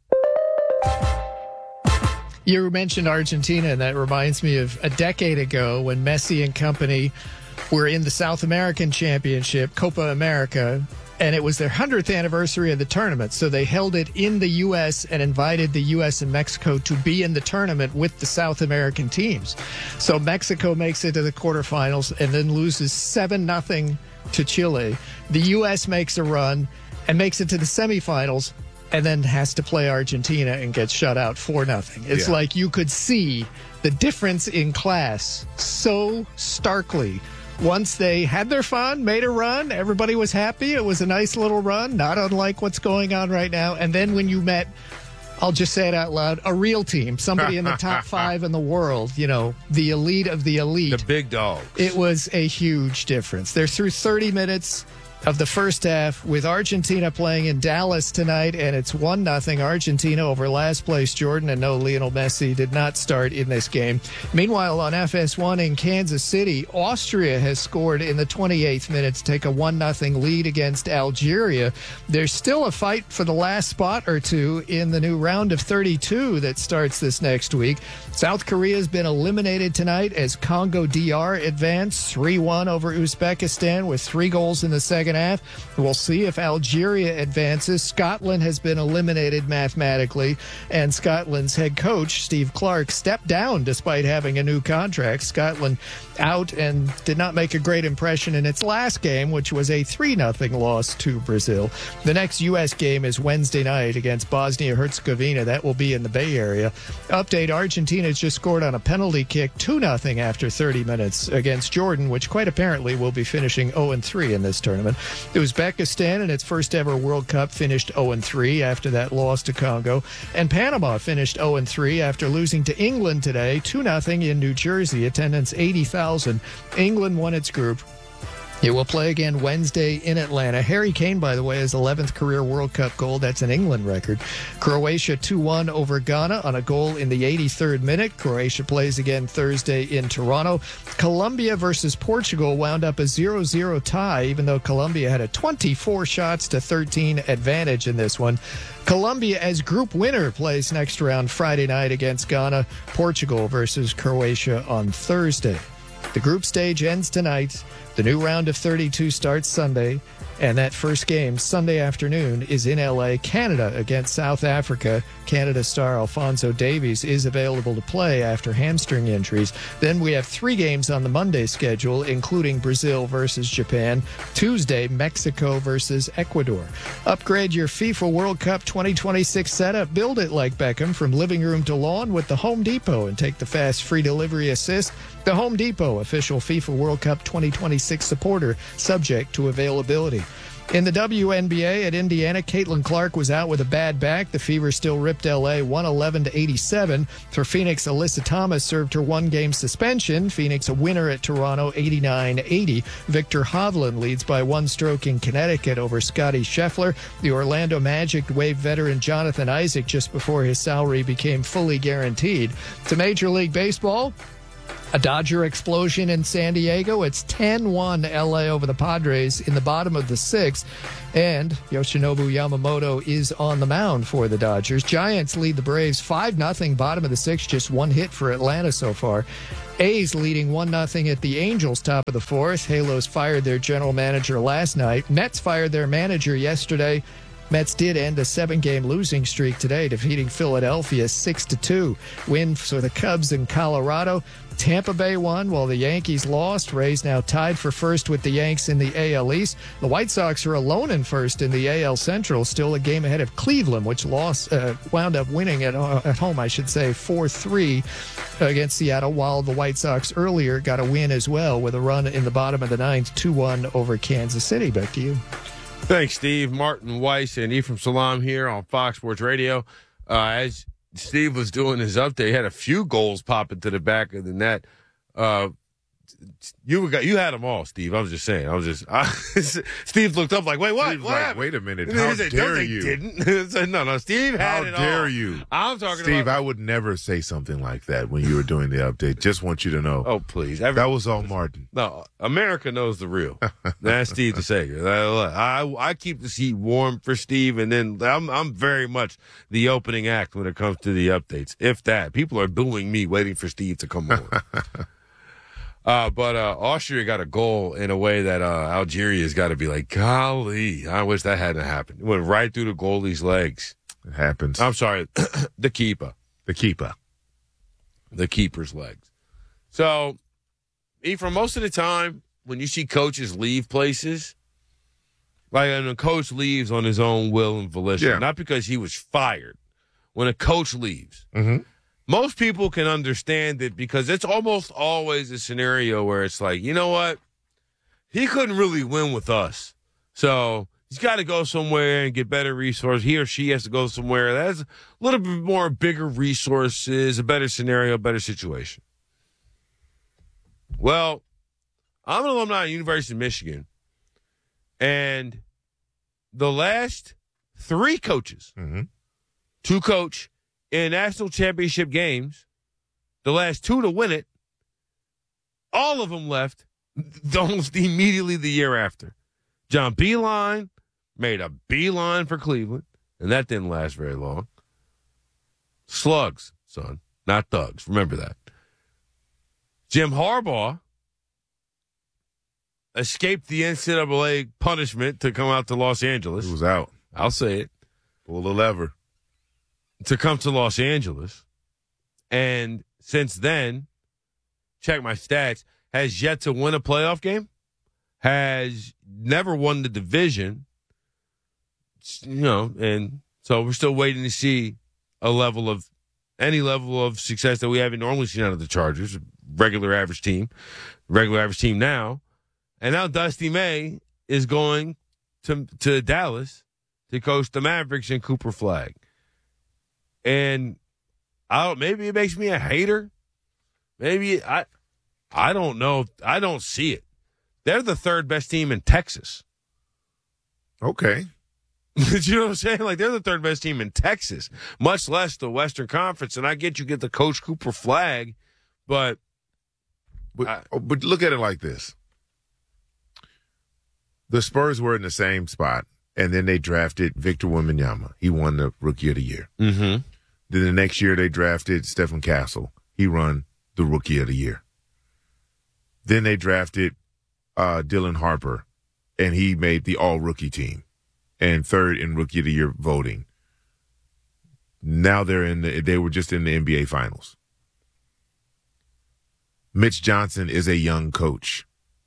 You mentioned Argentina, and that reminds me of a decade ago when Messi and company were in the South American Championship, Copa America, and it was their hundredth anniversary of the tournament. So they held it in the U S and invited the U S and Mexico to be in the tournament with the South American teams. So Mexico makes it to the quarterfinals and then loses seven nothing to Chile. The U S makes a run and makes it to the semifinals and then has to play Argentina and gets shut out four nothing. It's Yeah. like you could see the difference in class so starkly. Once they had their fun, made a run, everybody was happy. It was a nice little run, not unlike what's going on right now. And then when you met, I'll just say it out loud, a real team, somebody in the top five in the world, you know, the elite of the elite. The big dog. It was a huge difference. They're through thirty minutes of the first half with Argentina playing in Dallas tonight, and it's one nothing Argentina over last place Jordan, and no, Lionel Messi did not start in this game. Meanwhile, on F S one in Kansas City, Austria has scored in the twenty-eighth minute to take a one nothing lead against Algeria. There's still a fight for the last spot or two in the new round of thirty-two that starts this next week. South Korea has been eliminated tonight as Congo D R advanced three one over Uzbekistan with three goals in the second half. We'll see if Algeria advances. Scotland has been eliminated mathematically, and Scotland's head coach, Steve Clark, stepped down despite having a new contract. Scotland out and did not make a great impression in its last game, which was a three nothing loss to Brazil. The next U S game is Wednesday night against Bosnia-Herzegovina. That will be in the Bay Area. Update, Argentina's just scored on a penalty kick two nothing after thirty minutes against Jordan, which quite apparently will be finishing oh and three in this tournament. Uzbekistan in its first ever World Cup finished oh and three after that loss to Congo. And Panama finished oh and three after losing to England today, two nothing in New Jersey. Attendance eighty thousand. England won its group. It will play again Wednesday in Atlanta. Harry Kane, by the way, his eleventh career World Cup goal. That's an England record. Croatia two one over Ghana on a goal in the eighty-third minute. Croatia plays again Thursday in Toronto. Colombia versus Portugal wound up a zero zero tie, even though Colombia had a twenty-four shots to thirteen advantage in this one. Colombia, as group winner, plays next round Friday night against Ghana. Portugal versus Croatia on Thursday. The group stage ends tonight. The new round of thirty-two starts Sunday, and that first game Sunday afternoon is in L A. Canada against South Africa. Canada star Alphonso Davies is available to play after hamstring injuries. Then we have three games on the Monday schedule, including Brazil versus Japan. Tuesday, Mexico versus Ecuador. Upgrade your FIFA World Cup twenty twenty-six setup. Build it like Beckham from living room to lawn with the Home Depot and take the fast free delivery assist. The Home Depot, official FIFA World Cup twenty twenty-six supporter, subject to availability. In the W N B A at Indiana, Caitlin Clark was out with a bad back. The Fever still ripped L A one eleven to eighty-seven. For Phoenix, Alyssa Thomas served her one-game suspension. Phoenix a winner at Toronto, eighty-nine eighty. Victor Hovland leads by one stroke in Connecticut over Scotty Scheffler. The Orlando Magic waived veteran Jonathan Isaac just before his salary became fully guaranteed. To Major League Baseball, a Dodger explosion in San Diego. It's ten one L A over the Padres in the bottom of the sixth. And Yoshinobu Yamamoto is on the mound for the Dodgers. Giants lead the Braves five nothing, bottom of the sixth, just one hit for Atlanta so far. A's leading one nothing at the Angels, top of the fourth. Halos fired their general manager last night. Mets fired their manager yesterday. Mets did end a seven-game losing streak today, defeating Philadelphia six to two. Win for the Cubs in Colorado. Tampa Bay won while the Yankees lost. Rays now tied for first with the Yanks in the A L East. The White Sox are alone in first in the A L Central, still a game ahead of Cleveland, which lost, uh, wound up winning at, uh, at home, I should say, four three against Seattle, while the White Sox earlier got a win as well with a run in the bottom of the ninth, two one over Kansas City. Back to you. Thanks, Steve. Martin Weiss and Ephraim Salam here on Fox Sports Radio. Uh, as Steve was doing his update, he had a few goals pop into the back of the net. Uh, You got you had them all, Steve. I was just saying. I was just I, Steve looked up like, wait, what? Steve's what like, happened? wait a minute. And How he said, dare no, they you? Didn't. said, no, no. Steve had How it dare all. you? I'm talking Steve, about. I would never say something like that when you were doing the update. Just want you to know. Oh, please. Every, that was all Martin. No, America knows the real. That's Steve DeSager. I, I I keep the seat warm for Steve, and then I'm I'm very much the opening act when it comes to the updates. If that, people are booing me, waiting for Steve to come on. Uh, but uh, Austria got a goal in a way that uh, Algeria's got to be like, golly, I wish that hadn't happened. It went right through the goalie's legs. It happens. I'm sorry, the keeper. The keeper. The keeper's legs. So, Ephraim, most of the time, when you see coaches leave places, like when a coach leaves on his own will and volition, Yeah. not because he was fired, when a coach leaves, Mm-hmm. most people can understand it because it's almost always a scenario where it's like, you know what? He couldn't really win with us. So he's got to go somewhere and get better resources. He or she has to go somewhere that has a little bit more bigger resources, a better scenario, a better situation. Well, I'm an alumni of the University of Michigan, and the last three coaches Mm-hmm. to coach in national championship games, the last two to win it, all of them left almost immediately the year after. John Beilein made a beeline for Cleveland, and that didn't last very long. Slugs, son, not thugs. Remember that. Jim Harbaugh escaped the N C double A punishment to come out to Los Angeles. He was out. I'll say it. Pull the lever. To come to Los Angeles. And since then, check my stats, has yet to win a playoff game, has never won the division, you know, and so we're still waiting to see a level of, any level of success that we haven't normally seen out of the Chargers, regular average team, regular average team now. And now Dusty May is going to to Dallas to coach the Mavericks and Cooper Flag. And I don't, maybe it makes me a hater. Maybe I I don't know. I don't see it. They're the third best team in Texas. Okay. You know what I'm saying? Like, they're the third best team in Texas, much less the Western Conference. And I get you get the Coach Cooper Flag, but But, I, but look at it like this. The Spurs were in the same spot, and then they drafted Victor Wembanyama. He won the Rookie of the Year. Mm-hmm. Then the next year they drafted Stephen Castle. He won the Rookie of the Year. Then they drafted uh, Dylan Harper, and he made the All-Rookie team and third in Rookie of the Year voting. Now they're in the, they were just in the N B A Finals. Mitch Johnson is a young coach.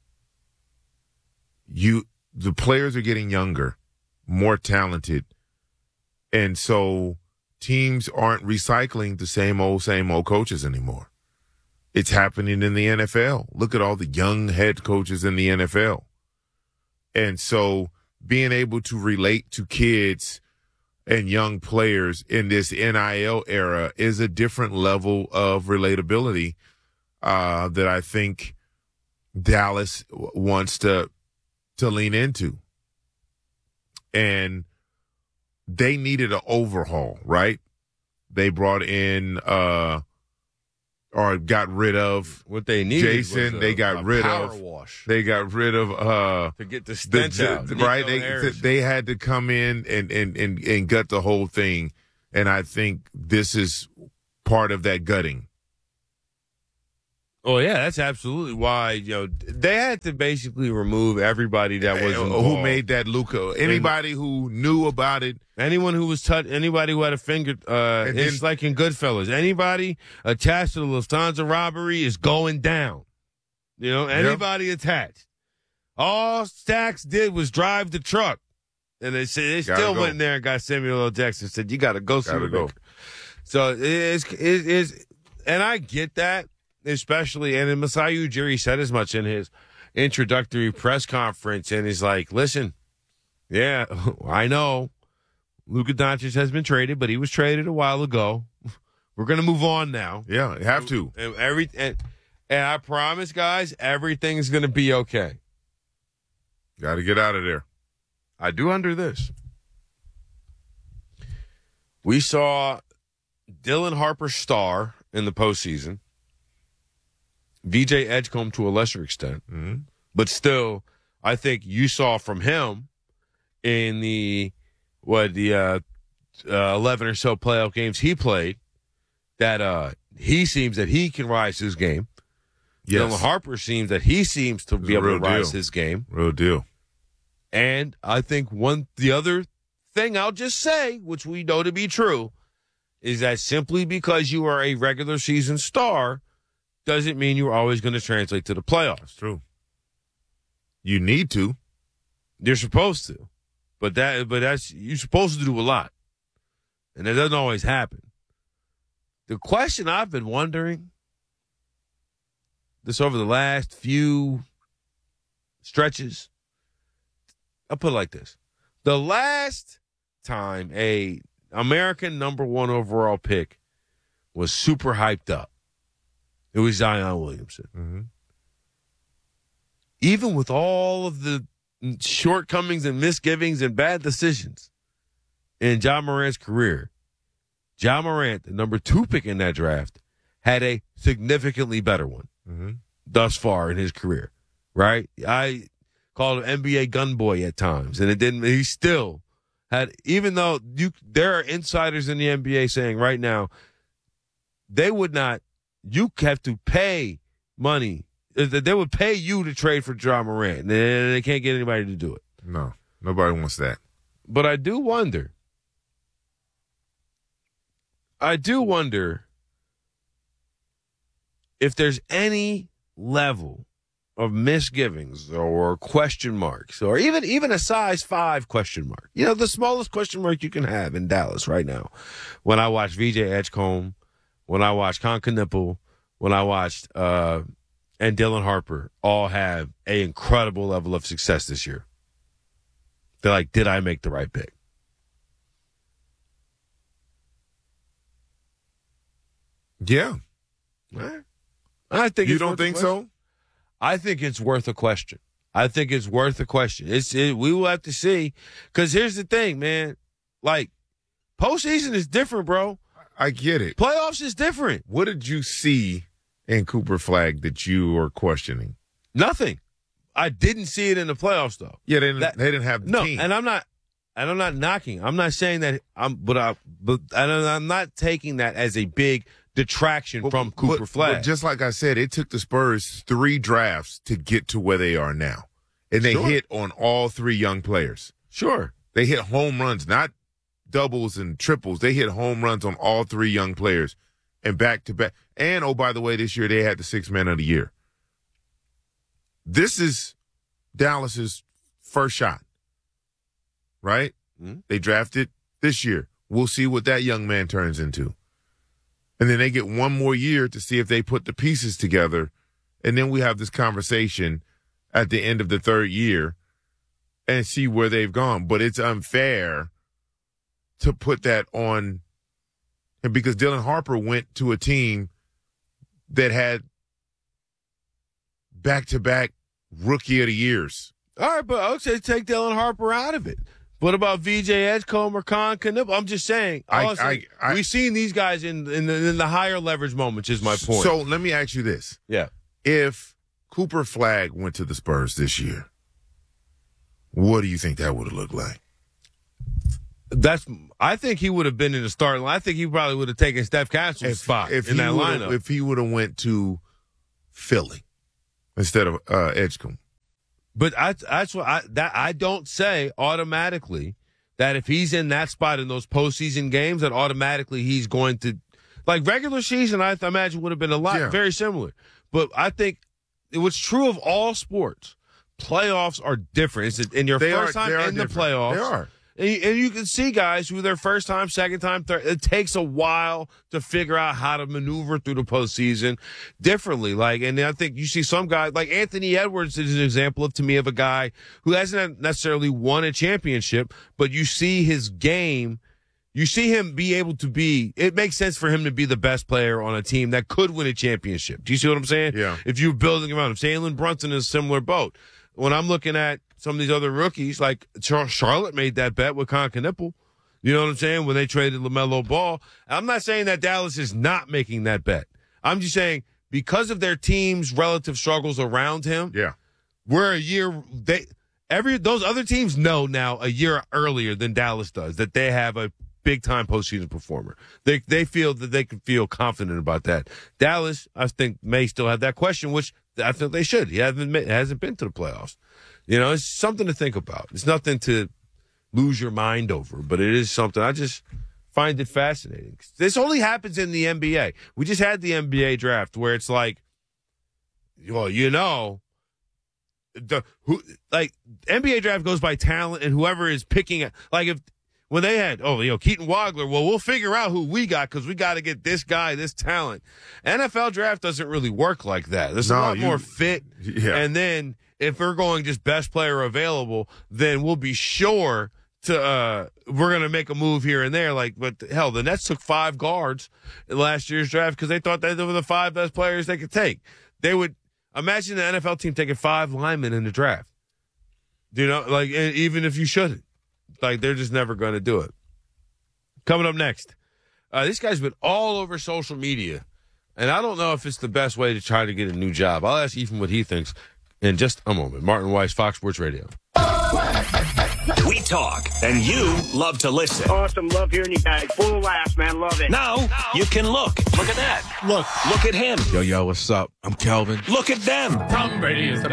You, the players are getting younger, more talented, and so teams aren't recycling the same old, same old coaches anymore. It's happening in the N F L. Look at all the young head coaches in the N F L. And so being able to relate to kids and young players in this N I L era is a different level of relatability uh, that I think Dallas w- wants to to lean into. And they needed an overhaul, right? They brought in uh, or got rid of what they needed. Jason. Was a, they got a rid power of. Wash. They got rid of uh, to get the stench the, out. the- Nico right? They Harris. they had to come in and, and and and gut the whole thing, and I think this is part of that gutting. Oh, yeah, that's absolutely why, you know, they had to basically remove everybody that was involved. Who made that Luka? Anybody who knew about it. Anyone who was touched, anybody who had a finger, uh, And it's then- like in Goodfellas. Anybody attached to the Lufthansa robbery is going down. You know, anybody attached. All Stacks did was drive the truck. And they said they Gotta still go. went in there and got Samuel L. Jackson, said, you got to go see Gotta the go. maker. So it is, it is, and I get that. Especially, and Masai Ujiri said as much in his introductory press conference, and he's like, listen, yeah, I know Luka Doncic has been traded, but he was traded a while ago. We're going to move on now. Yeah, you have to. And every and And I promise, guys, everything's going to be okay. Got to get out of there. I do under this. We saw Dylan Harper star in the postseason. V J Edgecombe to a lesser extent. Mm-hmm. But still, I think you saw from him in the, what, the uh, uh, eleven or so playoff games he played that uh, he seems that he can rise his game. Yes. Dylan Harper seems that he seems to be able to rise his game. Real deal. And I think one the other thing I'll just say, which we know to be true, is that simply because you are a regular season star doesn't mean you're always going to translate to the playoffs. True. You need to. You're supposed to. But that but that's you're supposed to do a lot. And it doesn't always happen. The question I've been wondering this over the last few stretches, I'll put it like this. The last time a American number one overall pick was super hyped up, it was Zion Williamson. Mm-hmm. Even with all of the shortcomings and misgivings and bad decisions in Ja Morant's career, Ja Morant, the number two pick in that draft, had a significantly better one mm-hmm. thus far in his career, right? I called him N B A gun boy at times, and it didn't. He still had, even though you, there are insiders in the N B A saying right now they would not. You have to pay money. They would pay you to trade for Ja Morant, and they can't get anybody to do it. No, nobody wants that. But I do wonder. I do wonder if there's any level of misgivings or question marks or even, even a size five question mark. You know, the smallest question mark you can have in Dallas right now. When I watch V J Edgecombe, when I watch Con Knipple, when I watched uh, and Dylan Harper all have an incredible level of success this year. They're like, did I make the right pick? Yeah. I think you it's don't worth a think question. so? I think it's worth a question. I think it's worth a question. It's it, we will have to see, because here's the thing, man. Like, postseason is different, bro. I get it. Playoffs is different. What did you see in Cooper Flagg that you are questioning? Nothing. I didn't see it in the playoffs, though. Yeah, they didn't. That, they didn't have the no, team. and I'm not. And I'm not knocking. I'm not saying that. I'm, but I, but and I'm not taking that as a big detraction but, from Cooper but, Flagg. But just like I said, it took the Spurs three drafts to get to where they are now, and they Sure. hit on all three young players. Sure, they hit home runs, not doubles and triples. They hit home runs on all three young players, and back to back. And oh, by the way, this year they had the sixth man of the year. This is Dallas's first shot, right? Mm-hmm. They drafted this year. We'll see what that young man turns into. And then they get one more year to see if they put the pieces together. And then we have this conversation at the end of the third year and see where they've gone. But it's unfair to put that on him because Dylan Harper went to a team that had back-to-back rookie of the years. All right, but I would say take Dylan Harper out of it. What about V J Edgecombe or Con Knipple? I'm just saying. I, I'm saying I, I, we've seen these guys in in the, in the higher leverage moments. Is my point. So let me ask you this: yeah, if Cooper Flagg went to the Spurs this year, what do you think that would have looked like? That's. I think he would have been in the starting line. I think he probably would have taken Steph Castle's if, spot if in that would've- lineup. If he would have went to Philly instead of uh, Edgecombe. But I, that's what I that I don't say automatically that if he's in that spot in those postseason games, that automatically he's going to, like regular season. I imagine would have been a lot Yeah. very similar. But I think it was true of all sports. Playoffs are different. It's in your They first are- time they are in the different. playoffs. They are. And you, and you can see guys who their first time, second time, third. It takes a while to figure out how to maneuver through the postseason differently. Like, and I think you see some guys like Anthony Edwards is an example of to me of a guy who hasn't necessarily won a championship, but you see his game. you see him be able to be, it makes sense for him to be the best player on a team that could win a championship. Do you see what I'm saying? Yeah. If you're building around him. Jalen Brunson is a similar boat. When I'm looking at some of these other rookies, like Char- Charlotte made that bet with Con Knipple. You know what I'm saying? When they traded LaMelo Ball. I'm not saying that Dallas is not making that bet. I'm just saying because of their team's relative struggles around him, yeah, we're a year they every those other teams know now a year earlier than Dallas does that they have a big time postseason performer. They they feel that they can feel confident about that. Dallas, I think, may still have that question, which I think they should. He hasn't been, hasn't been to the playoffs. You know, it's something to think about. It's nothing to lose your mind over, but it is something I just find it fascinating. This only happens in the N B A. We just had the N B A draft where it's like, well, you know, the who like N B A draft goes by talent and whoever is picking it. Like if when they had, oh, you know, Keaton Wagler, well, we'll figure out who we got because we got to get this guy, this talent. N F L draft doesn't really work like that. There's No, a lot you- more fit. Yeah. And then if we're going just best player available, then we'll be sure to, uh, we're going to make a move here and there. Like, but hell, the Nets took five guards in last year's draft because they thought that they were the five best players they could take. They would imagine the N F L team taking five linemen in the draft. Do you know, like, and even if you shouldn't, like, they're just never going to do it. Coming up next, uh, this guy's been all over social media, and I don't know if it's the best way to try to get a new job. I'll ask Ethan what he thinks in just a moment. Martin Weiss, Fox Sports Radio. We talk, and you love to listen. Awesome. Love hearing you guys. Full of laughs, man. Love it. Now, you can look. Look at that. Look. Look at him. Yo, yo, what's up? I'm Kelvin. Look at them. Tom Brady is the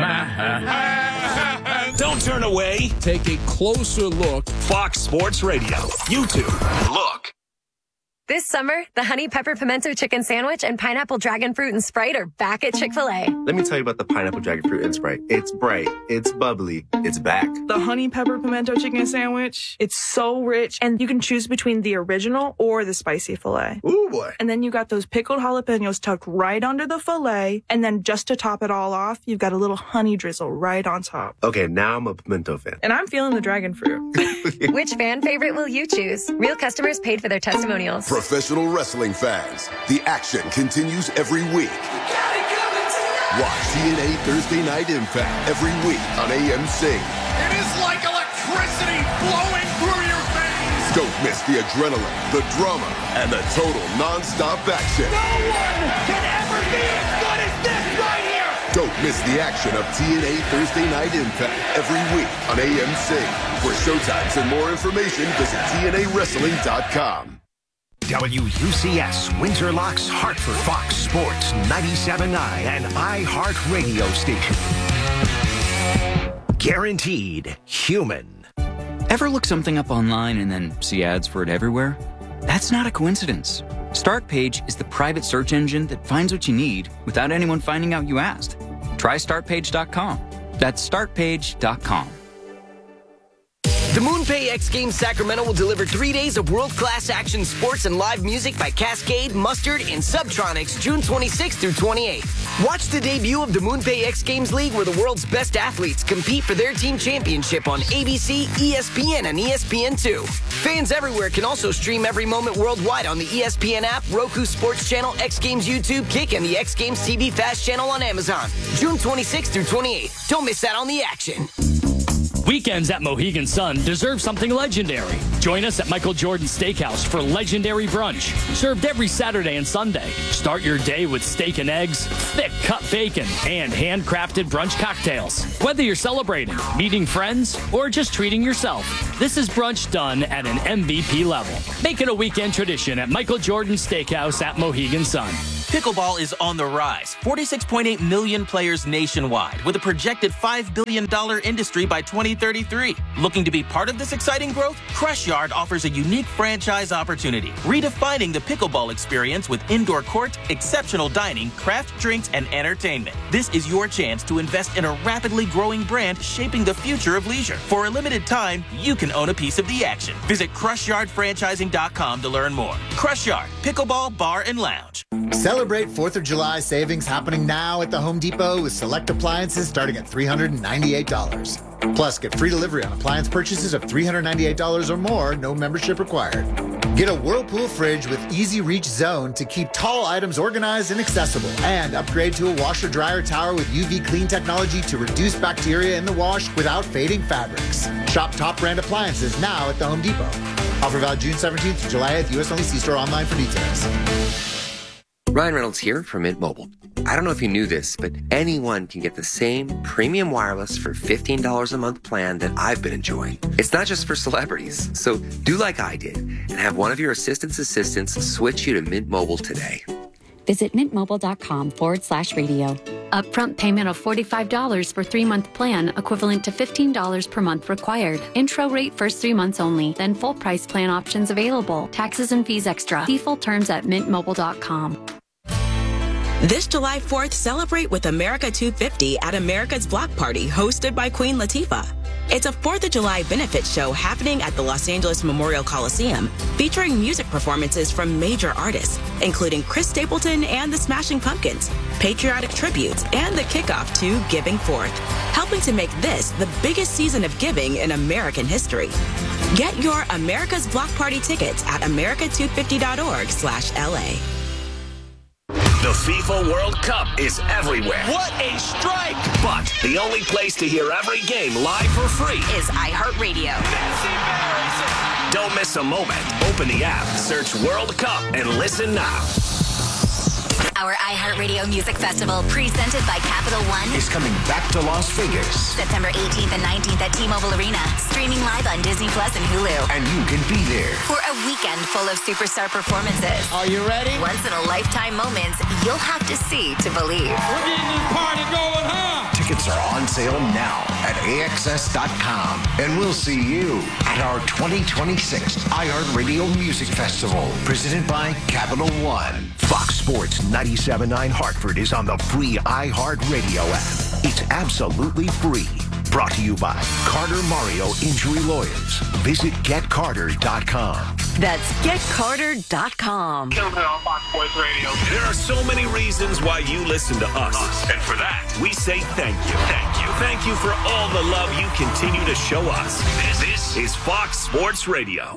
man. Don't turn away. Take a closer look. Fox Sports Radio. YouTube. Look. This summer, the Honey Pepper Pimento Chicken Sandwich and Pineapple Dragon Fruit and Sprite are back at Chick-fil-A. Let me tell you about the Pineapple Dragon Fruit and Sprite. It's bright, it's bubbly, it's back. The Honey Pepper Pimento Chicken Sandwich, it's so rich, and you can choose between the original or the spicy filet. Ooh, boy. And then you got those pickled jalapenos tucked right under the filet, and then just to top it all off, you've got a little honey drizzle right on top. Okay, now I'm a pimento fan. And I'm feeling the dragon fruit. Which fan favorite will you choose? Real customers paid for their testimonials. Professional wrestling fans, the action continues every week. Watch T N A Thursday Night Impact every week on A M C. It is like electricity flowing through your veins. Don't miss the adrenaline, the drama, and the total non-stop action. No one can ever be as good as this right here. Don't miss the action of T N A Thursday Night Impact every week on A M C. For showtimes and more information, visit T N A wrestling dot com. W U C S, Windsor Locks, Hartford, Fox Sports, ninety-seven point nine, and iHeart Radio Station. Guaranteed human. Ever look something up online and then see ads for it everywhere? That's not a coincidence. Startpage is the private search engine that finds what you need without anyone finding out you asked. Try start page dot com. That's start page dot com. The MoonPay X Games Sacramento will deliver three days of world-class action sports and live music by Cascade, Mustard, and Subtronics June twenty-sixth through twenty-eighth. Watch the debut of the MoonPay X Games League where the world's best athletes compete for their team championship on A B C, E S P N, and E S P N two. Fans everywhere can also stream every moment worldwide on the E S P N app, Roku Sports Channel, X Games YouTube, Kick, and the X Games T V Fast Channel on Amazon. June twenty-sixth through twenty-eighth. Don't miss out on the action. Weekends at Mohegan Sun deserve something legendary. Join us at Michael Jordan Steakhouse for legendary brunch, served every Saturday and Sunday. Start your day with steak and eggs, thick cut bacon, and handcrafted brunch cocktails. Whether you're celebrating, meeting friends, or just treating yourself, this is brunch done at an M V P level. Make it a weekend tradition at Michael Jordan Steakhouse at Mohegan Sun. Pickleball is on the rise. forty-six point eight million players nationwide with a projected five billion dollars industry by twenty thirty-three. Looking to be part of this exciting growth? Crush Yard offers a unique franchise opportunity, redefining the pickleball experience with indoor court, exceptional dining, craft drinks, and entertainment. This is your chance to invest in a rapidly growing brand shaping the future of leisure. For a limited time, you can own a piece of the action. Visit crush yard franchising dot com to learn more. Crush Yard, Pickleball Bar and Lounge. Celebrate fourth of July savings happening now at the Home Depot with select appliances starting at three hundred ninety-eight dollars. Plus, get free delivery on appliance purchases of three hundred ninety-eight dollars or more, no membership required. Get a Whirlpool fridge with Easy Reach Zone to keep tall items organized and accessible. And upgrade to a washer-dryer tower with U V clean technology to reduce bacteria in the wash without fading fabrics. Shop top brand appliances now at the Home Depot. Offer valid June seventeenth to July eighth. U S only. See store online for details. Ryan Reynolds here from Mint Mobile. I don't know if you knew this, but anyone can get the same premium wireless for fifteen dollars a month plan that I've been enjoying. It's not just for celebrities, so do like I did and have one of your assistant's assistants switch you to Mint Mobile today. Visit mintmobile.com forward slash radio. Upfront payment of forty-five dollars for three-month plan, equivalent to fifteen dollars per month required. Intro rate first three months only, then full price plan options available. Taxes and fees extra. See full terms at mint mobile dot com. This July fourth, celebrate with America two fifty at America's Block Party, hosted by Queen Latifah. It's a fourth of July benefit show happening at the Los Angeles Memorial Coliseum, featuring music performances from major artists, including Chris Stapleton and the Smashing Pumpkins, patriotic tributes, and the kickoff to Giving Forth, helping to make this the biggest season of giving in American history. Get your America's Block Party tickets at america two fifty dot org slash L A. The FIFA World Cup is everywhere. What a strike! But the only place to hear every game live for free is iHeartRadio. Don't miss a moment. Open the app, search World Cup, and listen now. Our iHeartRadio Music Festival, presented by Capital One, is coming back to Las Vegas. September eighteenth and nineteenth at T-Mobile Arena. Streaming live on Disney Plus and Hulu. And you can be there for a weekend full of superstar performances. Are you ready? Once in a lifetime moments you'll have to see to believe. We're getting this party going, huh? Tickets are on sale now at A X S dot com. And we'll see you at our twenty twenty-six iHeartRadio Music Festival, presented by Capital One. Fox Sports ninety-seven point nine Hartford is on the free iHeartRadio app. It's absolutely free. Brought to you by Carter Mario Injury Lawyers. Visit get carter dot com. That's get carter dot com. Fox Sports Radio. There are so many reasons why you listen to us. And for that, we say thank you. Thank you. Thank you for all the love you continue to show us. This, this is Fox Sports Radio.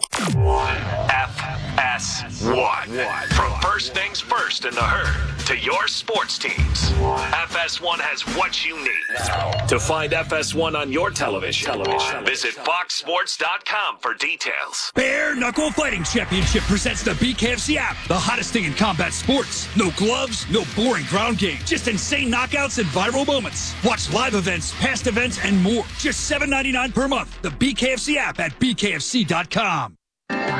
F S one. From first things first in the herd to your sports teams. F S one has what you need. To find F S one on your television, television. Visit fox sports dot com for details. Bare Knuckle Fighting Championship presents the B K F C app, the hottest thing in combat sports. No gloves, no boring ground game, just insane knockouts and viral moments. Watch live events, past events, and more. Just seven ninety-nine per month. The B K F C app at b k f c dot com.